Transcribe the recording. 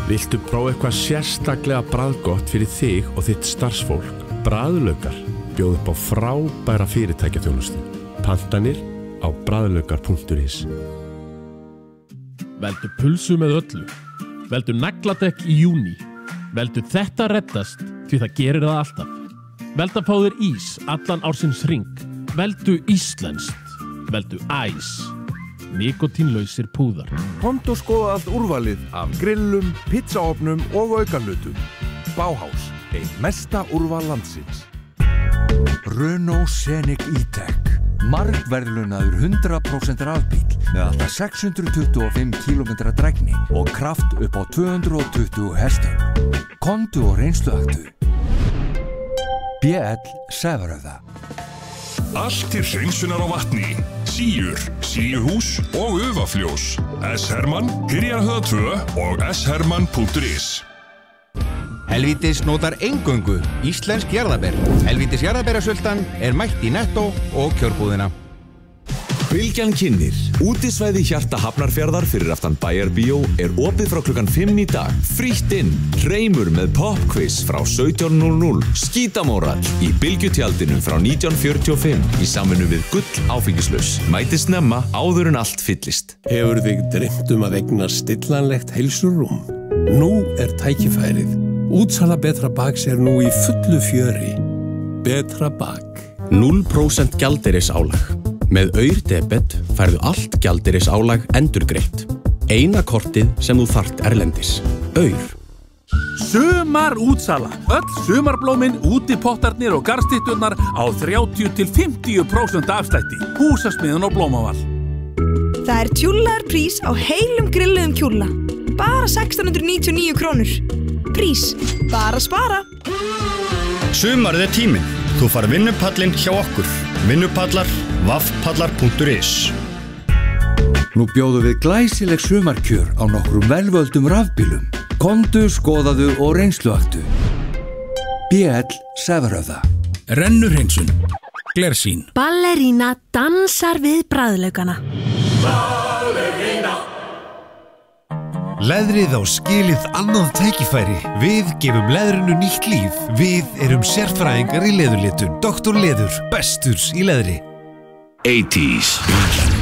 Viltu prófa eitthvað sérstaklega bragðgott fyrir þig og þitt starfsfólk? Bragðlaukar bjóð upp á frábæra fyrirtækjaþjónustu. Pantanir á bragðlaukar.is. Veldu pulsu með öllu. Veldu nagladekk í júní. Veldu þetta reddast því það gerir það alltaf. Veldu að fá þér ís allan ársins hring. Veldu íslenskt. Veldu æs. Nikotínlausir púðar. Komdu og skoða allt úrvalið af grillum, pizzaofnum og aukalutum. Bauhaus, ein mesta úrval landsins. Renault Scenic E-Tech. Margverðlaunaður 100% rafbíll með alltaf 625 km drægni og kraft upp á 220 hestum. Komdu og reynsluaktu. BL Severöða. Allt til hreinsunar á vatni. Síur, síuhús og ufafljós. S-Hermann, Hyrjarhöða 2 og sherman.is. Helvítis notar eingöngu íslensk jarðaber. Helvítis jarðaberasöldan mætt í Netto og kjörbúðina. Bylgjan kynnir. Útisvæði hjarta Hafnarfjarðar fyrir aftan Bæjarbíó opið frá klukkan 5 í dag. Frítt inn. Hreimur með popquiz frá 17:00. Skítamórall í Bylgjutjaldinu frá 1945 í samvinnu við Gull áfengislaus. Mæti snemma áður en allt fyllist. Hefur þig dreymt að eignast stillanlegt heilsurúm? Nú tækifærið. Útsala Betra Baks nú í fullu fjöri. Betra Bak. 0% gjaldeyrisálag. Með Aur-debet færðu allt gjaldeyrisálag endurgreitt. Eina kortið sem þú þarft erlendis. Aur. Sumarútsala. Öll sumarblómin, útipottarnir og garðstytturnar á 30–50% afslætti. Húsasmiðan og Blómavall. Það tjúllaður prís á heilum grilluðum kjúlla. Bara 1699 krónur. Prís. Bara spara. Sumarið tíminn. Þú far vinnupallinn hjá okkur. Vinnupallar, vaffpallar.is. Nú bjóðum við glæsileg sumarkjör á nokkrum velvöldum rafbílum. Komdu, skoðaðu og reynsluaktu. BL Severöða. Rennurhreinsun. Glersýn. Ballerína dansar við bragðlaukana. Ballerína. Leðrið á skilið annað tækifæri. Við gefum leðrinu nýtt líf. Við erum sérfræðingar í leðurlitun. Dr. Leður, bestur í leðri. 80s.